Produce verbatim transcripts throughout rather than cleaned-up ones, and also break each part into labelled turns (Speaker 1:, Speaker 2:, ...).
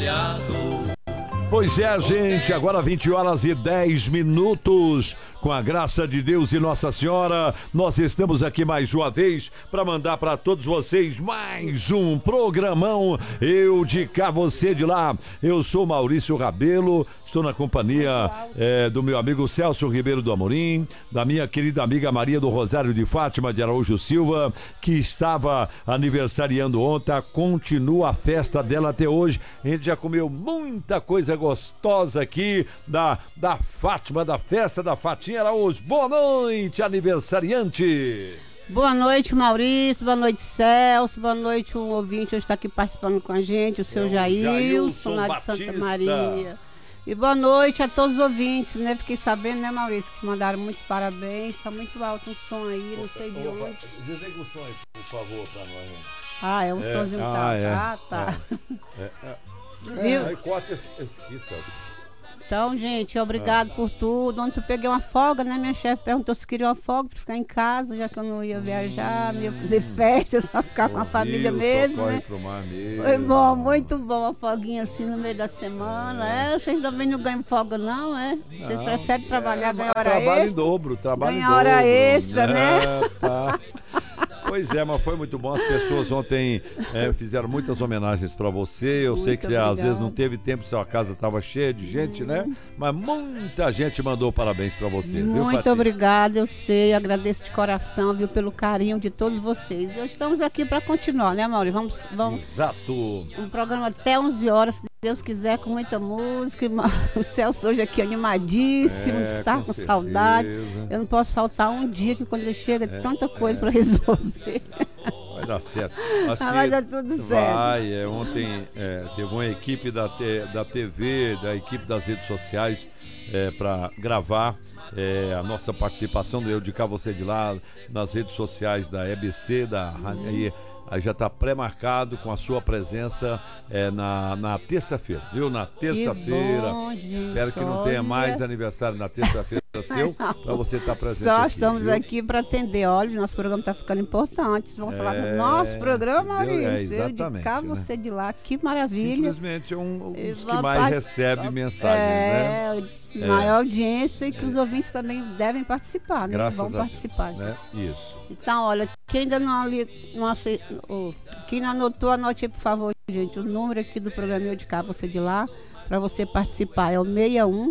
Speaker 1: molhado.
Speaker 2: Pois é, gente, agora vinte horas e dez minutos, com a graça de Deus e Nossa Senhora, nós estamos aqui mais uma vez para mandar para todos vocês mais um programão, eu de cá, você de lá. Eu sou Maurício Rabelo, estou na companhia é, do meu amigo Celso Ribeiro do Amorim, da minha querida amiga Maria do Rosário de Fátima de Araújo Silva, que estava aniversariando ontem, continua a festa dela até hoje. A gente já comeu muita coisa gostosa aqui da, da Fátima, da festa da Fatinha Araújo. Boa noite, aniversariante!
Speaker 3: Boa noite, Maurício, boa noite, Celso, boa noite, um ouvinte hoje está aqui participando com a gente, o seu é Jailson, lá de Santa Maria. E boa noite a todos os ouvintes, né? Fiquei sabendo, né, Maurício, que mandaram muitos parabéns, está muito alto o som aí, não sei de onde.
Speaker 2: Desliga o som aí, por favor, para nós.
Speaker 3: Ah, é um
Speaker 2: é,
Speaker 3: somzinho que
Speaker 2: ah,
Speaker 3: tá.
Speaker 2: é,
Speaker 3: Ah, tá.
Speaker 2: É, é.
Speaker 3: Viu?
Speaker 2: É, aí corta esse, esse aqui, sabe?
Speaker 3: Então, gente, obrigado ah. por tudo. Ontem eu peguei uma folga, né? Minha chefe perguntou se queria uma folga para ficar em casa, já que eu não ia viajar, não ia fazer festa, só ficar com a família mesmo, né?
Speaker 2: Pro mar mesmo.
Speaker 3: Foi bom, muito bom, uma folguinha assim no meio da semana. É, é vocês também não ganham folga, não, é? Vocês não, preferem trabalhar, é, ganhar hora
Speaker 2: trabalho
Speaker 3: extra?
Speaker 2: Trabalho em dobro, trabalho em
Speaker 3: ganhar
Speaker 2: dobro.
Speaker 3: Ganhar hora extra, né?
Speaker 2: É, tá. Pois é, mas foi muito bom. As pessoas ontem é, fizeram muitas homenagens para você. Eu muito sei que obrigado. Às vezes não teve tempo, sua casa estava cheia de gente, hum. né? Mas muita gente mandou parabéns para você.
Speaker 3: Muito
Speaker 2: viu,
Speaker 3: obrigada, eu sei, agradeço de coração, viu, pelo carinho de todos vocês. E estamos aqui para continuar, né, Mauri? Vamos, vamos.
Speaker 2: Exato.
Speaker 3: Um programa até onze horas, se Deus quiser, com muita música. O Celso hoje aqui animadíssimo, é, tá com, com saudade. Eu não posso faltar um dia que quando ele chega é tanta coisa é. para resolver.
Speaker 2: Vai dar certo. Acho
Speaker 3: ah,
Speaker 2: que
Speaker 3: vai dar tudo certo.
Speaker 2: Vai, é, ontem é, teve uma equipe da, te, da T V, da equipe das redes sociais é, para gravar é, a nossa participação do Eu de Cá, Você de Lá, nas redes sociais da E B C, da hum. aí, aí já está pré-marcado com a sua presença é, na, na terça-feira, viu? Na terça-feira. Espero que não tenha mais aniversário na terça-feira seu, para você estar tá presente.
Speaker 3: Só
Speaker 2: aqui,
Speaker 3: estamos
Speaker 2: viu?
Speaker 3: aqui para atender. Olha, nosso programa está ficando importante. Vocês vão é, falar do nosso programa, Maurício.
Speaker 2: É,
Speaker 3: Eu de cá, né? Você de lá. Que maravilha.
Speaker 2: Simplesmente um, um dos que mais pass... recebe mensagens,
Speaker 3: é,
Speaker 2: né?
Speaker 3: É, maior audiência e que é. os ouvintes também devem participar, né?
Speaker 2: Graças
Speaker 3: vão
Speaker 2: a
Speaker 3: participar.
Speaker 2: Deus, né? Isso.
Speaker 3: Então, olha, quem ainda não, ali, não, ace... oh, quem não anotou, anote aí, por favor, gente. O número aqui do programa Eu de Cá, Você de Lá, para você participar é o seis um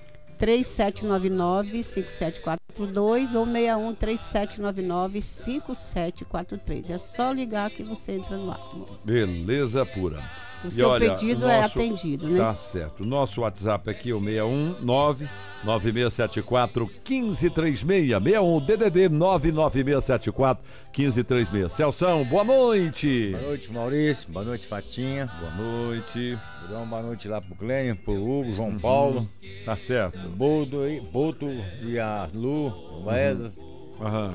Speaker 3: três sete nove nove cinco sete quatro dois ou seis um três sete nove nove cinco sete quatro três. É só ligar que você entra no ar.
Speaker 2: Beleza pura.
Speaker 3: O
Speaker 2: e
Speaker 3: seu
Speaker 2: olha,
Speaker 3: pedido
Speaker 2: nosso,
Speaker 3: é atendido, né?
Speaker 2: Tá certo. O nosso WhatsApp aqui é o seis um nove nove seis sete quatro um cinco três seis. seis um D D D nove nove seis sete quatro um cinco três seis. Celção, boa noite.
Speaker 4: Boa noite, Maurício. Boa noite, Fatinha.
Speaker 2: Boa noite.
Speaker 4: Vou dar uma boa noite lá pro Clênio, pro Hugo, João uhum. Paulo.
Speaker 2: Tá certo.
Speaker 4: Boto, Boto e a Lu, o Edas.
Speaker 2: Aham.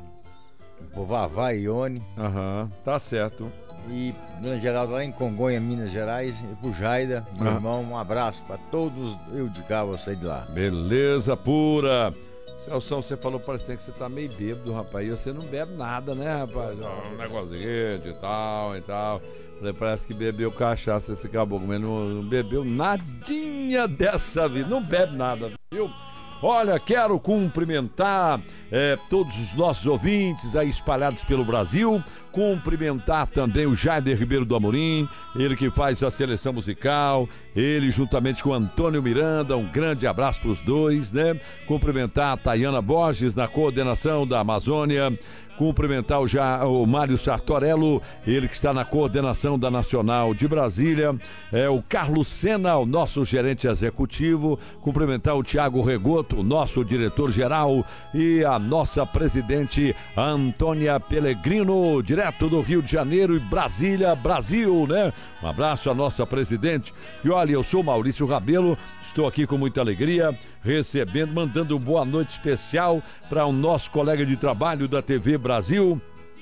Speaker 4: Uhum. O Vavá e Ione.
Speaker 2: Aham, uhum. Tá certo.
Speaker 4: E Dona Geraldo lá em Congonha, Minas Gerais, e pro Jaida, meu ah. irmão, um abraço para todos, eu de cá, você de lá.
Speaker 2: Beleza pura. Celso, você falou parecendo que você tá meio bêbado, rapaz, e você não bebe nada, né, rapaz? Um negocinho e tal e tal. Parece que bebeu cachaça esse caboclo, mas não, não bebeu nadinha dessa vida, não bebe nada, viu? Olha, quero cumprimentar é, todos os nossos ouvintes aí espalhados pelo Brasil, cumprimentar também o Jader Ribeiro do Amorim, ele que faz a seleção musical, ele juntamente com Antônio Miranda, um grande abraço para os dois, né? Cumprimentar a Tayana Borges na coordenação da Amazônia, cumprimentar o, já, o Mário Sartorello, ele que está na coordenação da Nacional de Brasília, é, o Carlos Sena, o nosso gerente executivo, cumprimentar o Tiago Regoto, o nosso diretor-geral, e a nossa presidente Antônia Pellegrino, direto do Rio de Janeiro e Brasília, Brasil, né? Um abraço à nossa presidente. E olha, eu sou Maurício Rabelo, estou aqui com muita alegria, recebendo, mandando uma boa noite especial para o nosso colega de trabalho da T V Brasil,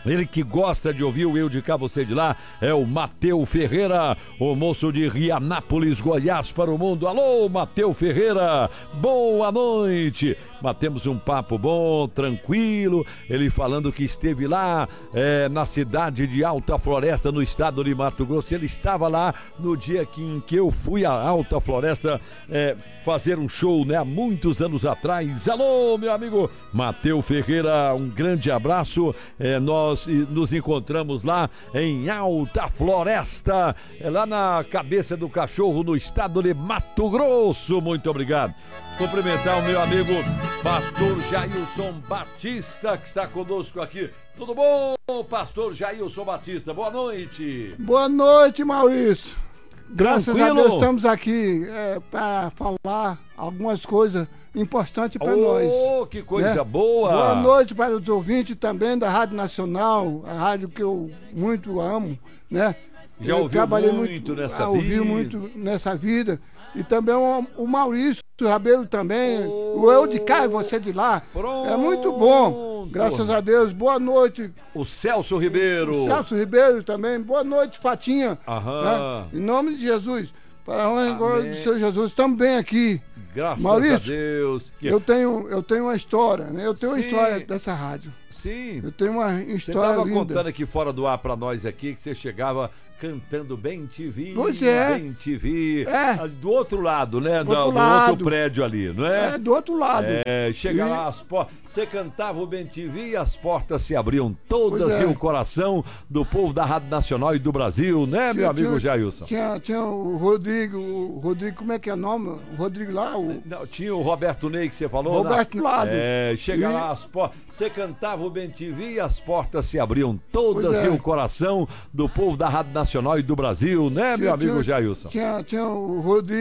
Speaker 2: Ele que gosta de ouvir o Eu de Cá, Você de Lá, é o Mateu Ferreira, o moço de Rianápolis, Goiás, para o mundo. Alô, Mateu Ferreira, boa noite. Batemos um papo bom, tranquilo, ele falando que esteve lá é, na cidade de Alta Floresta, no estado de Mato Grosso. Ele estava lá no dia que, em que eu fui a Alta Floresta é, fazer um show, né, há muitos anos atrás. Alô, meu amigo Mateu Ferreira, um grande abraço. É, nós nos encontramos lá em Alta Floresta, é, lá na Cabeça do Cachorro, no estado de Mato Grosso. Muito obrigado. Cumprimentar o meu amigo Pastor Jailson Batista, que está conosco aqui. Tudo bom, Pastor Jailson Batista? Boa noite.
Speaker 1: Boa noite, Maurício. Graças
Speaker 2: Tranquilo?
Speaker 1: a Deus estamos aqui é, para falar algumas coisas importantes para
Speaker 2: oh,
Speaker 1: nós.
Speaker 2: Oh, que coisa
Speaker 1: né?
Speaker 2: boa.
Speaker 1: Boa noite para os ouvintes também da Rádio Nacional, a rádio que eu muito amo, né?
Speaker 2: Já
Speaker 1: eu
Speaker 2: ouviu
Speaker 1: trabalhei
Speaker 2: muito,
Speaker 1: muito
Speaker 2: nessa
Speaker 1: ah,
Speaker 2: vida.
Speaker 1: Ouvi muito nessa vida. E também o, o Maurício Rabelo também,
Speaker 2: oh,
Speaker 1: o Eu de Cá e Você de Lá.
Speaker 2: Pronto.
Speaker 1: É muito bom, graças a Deus. Boa noite.
Speaker 2: O Celso Ribeiro.
Speaker 1: O Celso Ribeiro também. Boa noite, Fatinha.
Speaker 2: Aham.
Speaker 1: Né? Em nome de Jesus, para a honra e glória do Senhor Jesus, estamos bem aqui.
Speaker 2: Graças
Speaker 1: Maurício,
Speaker 2: a Deus. Que...
Speaker 1: Eu, tenho, eu tenho uma história, né? Eu tenho uma
Speaker 2: Sim.
Speaker 1: história dessa rádio.
Speaker 2: Sim.
Speaker 1: Eu tenho uma
Speaker 2: Você
Speaker 1: história
Speaker 2: estava
Speaker 1: linda.
Speaker 2: contando aqui fora do ar para nós aqui que você chegava cantando Bem Te Vi,
Speaker 1: Pois é.
Speaker 2: Bem Te Vi,
Speaker 1: É.
Speaker 2: do outro lado, né?
Speaker 1: Do
Speaker 2: Do,
Speaker 1: outro
Speaker 2: do
Speaker 1: lado.
Speaker 2: outro prédio ali, não é?
Speaker 1: É, do outro lado.
Speaker 2: É, chega
Speaker 1: E-
Speaker 2: lá, as portas. Você cantava o Bem Te Vi e as portas se abriam todas
Speaker 1: Pois é.
Speaker 2: e o coração do povo da Rádio Nacional e do Brasil, né, meu amigo Jailson?
Speaker 1: Tinha, tinha o Rodrigo, o Rodrigo, como é que é o nome? O Rodrigo lá, o
Speaker 2: Não, tinha o Roberto Ney que você falou.
Speaker 1: Roberto
Speaker 2: né?
Speaker 1: Lado.
Speaker 2: É, chega
Speaker 1: E-
Speaker 2: lá, as portas. Você cantava o Bem Te Vi e as portas se abriam todas
Speaker 1: Pois é.
Speaker 2: e o coração do povo da Rádio Nacional e do Brasil, né, meu
Speaker 1: Tinha-
Speaker 2: amigo
Speaker 1: tinha-
Speaker 2: Jailson?
Speaker 1: Tinha, tinha o Rodrigo.